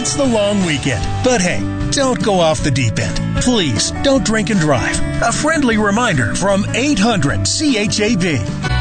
It's the long weekend, but hey, don't go off the deep end. Please don't drink and drive. A friendly reminder from 800 CHAB.